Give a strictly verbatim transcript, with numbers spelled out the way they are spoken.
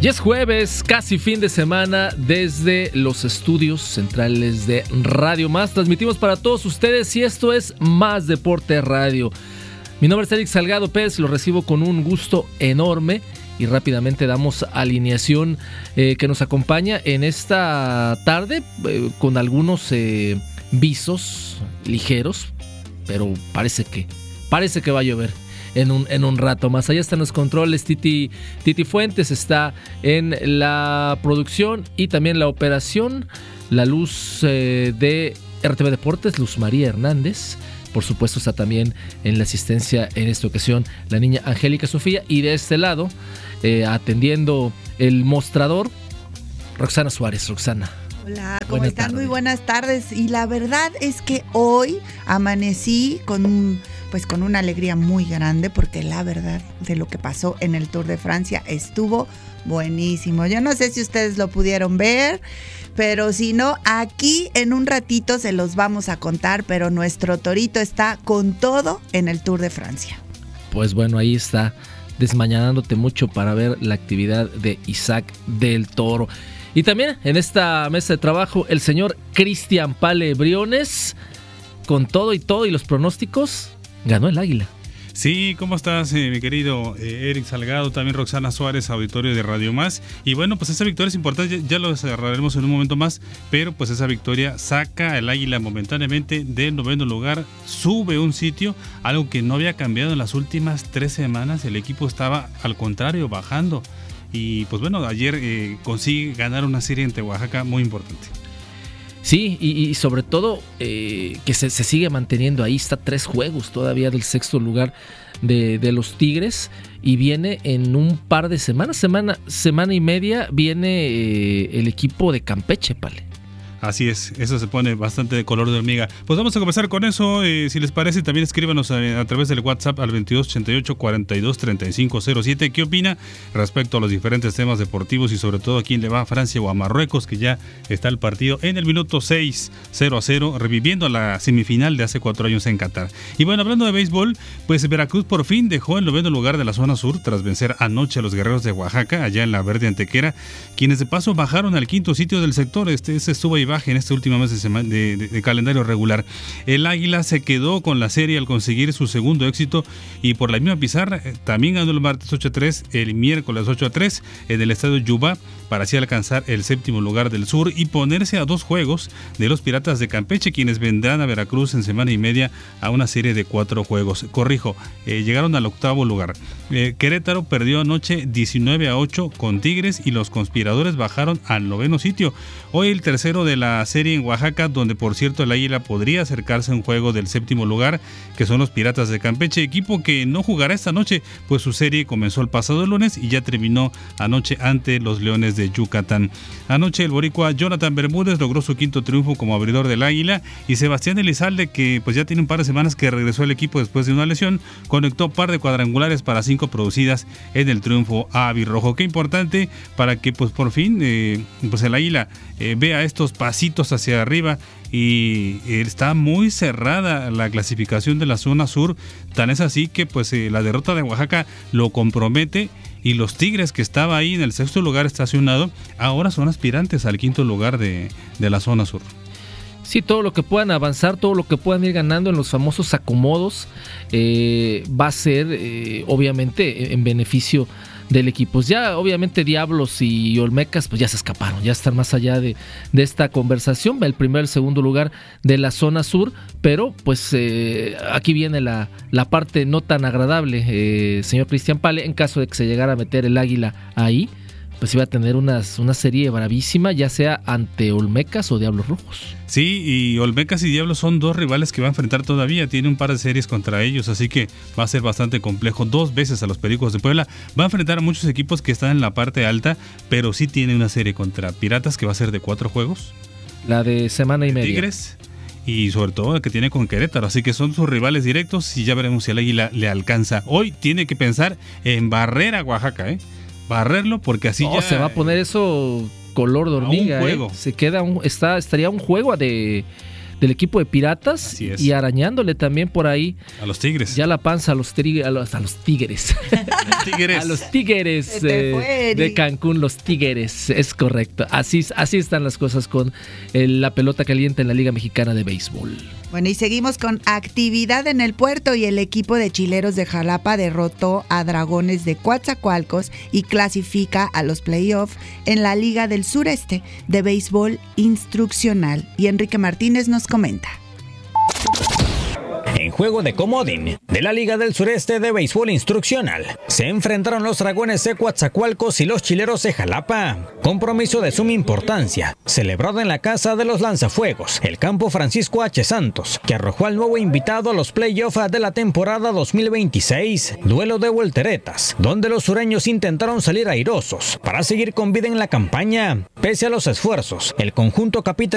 Y es jueves, casi fin de semana, desde los estudios centrales de Radio Más. Transmitimos para todos ustedes y esto es Más Deporte Radio. Mi nombre es Eric Salgado Pérez, lo recibo con un gusto enorme y rápidamente damos alineación eh, que nos acompaña en esta tarde eh, con algunos eh, visos ligeros, pero parece que, parece que va a llover. En un, en un rato más. Allá están los controles. Titi, Titi Fuentes está en la producción y también la operación. La luz eh, de R T V Deportes, Luz María Hernández. Por supuesto está también en la asistencia en esta ocasión la niña Angélica Sofía. Y de este lado, eh, atendiendo el mostrador, Roxana Suárez. Roxana. Hola, ¿cómo buenas están? tardes. Muy buenas tardes. Y la verdad es que hoy amanecí con un... pues con una alegría muy grande, porque la verdad de lo que pasó en el Tour de Francia estuvo buenísimo. Yo no sé si ustedes lo pudieron ver, pero si no, aquí en un ratito se los vamos a contar, pero nuestro torito está con todo en el Tour de Francia. Pues bueno, ahí está, desmañanándote mucho para ver la actividad de Isaac del Toro. Y también en esta mesa de trabajo, el señor Cristian Pale Briones, con todo y todo y los pronósticos. Ganó el Águila. Sí, ¿cómo estás, eh, mi querido eh, Eric Salgado? También Roxana Suárez, auditorio de Radio Más. Y bueno, pues esa victoria es importante, ya, ya lo desarrollaremos en un momento más, pero pues esa victoria saca al Águila momentáneamente del noveno lugar, sube un sitio, algo que no había cambiado en las últimas tres semanas. El equipo estaba, al contrario, bajando. Y pues bueno, ayer eh, consigue ganar una serie entre Oaxaca muy importante. Sí, y, y sobre todo eh, que se, se sigue manteniendo ahí, está tres juegos todavía del sexto lugar de, de los Tigres y viene en un par de semanas, semana, semana y media viene eh, el equipo de Campeche, Pale. Así es, eso se pone bastante de color de hormiga. Pues vamos a comenzar con eso, eh, si les parece, también escríbanos a, a través del WhatsApp al veintidós ochenta y ocho cuarenta y dos treinta y cinco cero siete. ¿Qué opina respecto a los diferentes temas deportivos y sobre todo a quién le va a Francia o a Marruecos, que ya está el partido en el minuto seis, cero a cero, reviviendo la semifinal de hace cuatro años en Qatar? Y bueno, hablando de béisbol, pues Veracruz por fin dejó el noveno lugar de la zona sur tras vencer anoche a los Guerreros de Oaxaca, allá en la Verde Antequera, quienes de paso bajaron al quinto sitio del sector. Este, este estuvo ahí en este último mes de, semana, de, de, de calendario regular. El Águila se quedó con la serie al conseguir su segundo éxito y por la misma pizarra eh, también ganó el martes ocho a tres, el miércoles ocho a tres en el estadio Yubá, para así alcanzar el séptimo lugar del sur y ponerse a dos juegos de los Piratas de Campeche, quienes vendrán a Veracruz en semana y media a una serie de cuatro juegos. Corrijo, eh, llegaron al octavo lugar. Eh, Querétaro perdió anoche diecinueve a ocho con Tigres y los conspiradores bajaron al noveno sitio. Hoy el tercero de la serie en Oaxaca, donde por cierto el Águila podría acercarse a un juego del séptimo lugar, que son los Piratas de Campeche, equipo que no jugará esta noche, pues su serie comenzó el pasado lunes y ya terminó anoche ante los Leones de Yucatán. Anoche el boricua Jonathan Bermúdez logró su quinto triunfo como abridor del Águila y Sebastián Elizalde, que pues ya tiene un par de semanas que regresó al equipo después de una lesión, conectó par de cuadrangulares para cinco producidas en el triunfo albirrojo. Qué importante para que pues por fin eh, pues el Águila eh, vea estos pasitos hacia arriba y está muy cerrada la clasificación de la zona sur, tan es así que pues eh, la derrota de Oaxaca lo compromete y los Tigres, que estaba ahí en el sexto lugar estacionado, ahora son aspirantes al quinto lugar de, de la zona sur. Sí, todo lo que puedan avanzar, todo lo que puedan ir ganando en los famosos acomodos eh, va a ser eh, obviamente en beneficio del equipo. Ya obviamente Diablos y Olmecas pues ya se escaparon, ya están más allá de, de esta conversación, el primer, el segundo lugar de la zona sur, pero pues eh, aquí viene la, la parte no tan agradable, eh, señor Cristian Pale, en caso de que se llegara a meter el Águila ahí, pues iba a tener unas, una serie bravísima, ya sea ante Olmecas o Diablos Rojos. Sí, y Olmecas y Diablos son dos rivales que va a enfrentar todavía, tiene un par de series contra ellos, así que va a ser bastante complejo. Dos veces a los Pericos de Puebla, va a enfrentar a muchos equipos que están en la parte alta, pero sí tiene una serie contra Piratas que va a ser de cuatro juegos. La de semana y media. Tigres y sobre todo el que tiene con Querétaro, así que son sus rivales directos y ya veremos si el Águila le alcanza. Hoy tiene que pensar en barrer a Oaxaca, ¿eh? Barrerlo, porque así no, ya se va a poner eso color de hormiga, un juego. ¿eh? Se queda un, está, estaría un juego de, del equipo de Piratas. Así es. Y arañándole también por ahí A los Tigres. ya la panza a los, tri- a los, a los Tigres. Los Tigres. A los Tigres Se te fue, eh, Eric. de Cancún, los Tigres, es correcto. Así, así están las cosas con el- la pelota caliente en la Liga Mexicana de Béisbol. Bueno, y seguimos con actividad en el puerto y el equipo de Chileros de Jalapa derrotó a Dragones de Coatzacoalcos y clasifica a los playoffs en la Liga del Sureste de Béisbol Instruccional. Y Enrique Martínez nos comenta. En juego de comodín de la Liga del Sureste de Béisbol Instruccional, se enfrentaron los Dragones de Coatzacoalcos y los Chileros de Jalapa. Compromiso de suma importancia, celebrado en la casa de los lanzafuegos, el campo Francisco H. Santos, que arrojó al nuevo invitado a los playoffs de la temporada dos mil veintiséis. Duelo de volteretas, donde los sureños intentaron salir airosos para seguir con vida en la campaña. Pese a los esfuerzos, el conjunto capital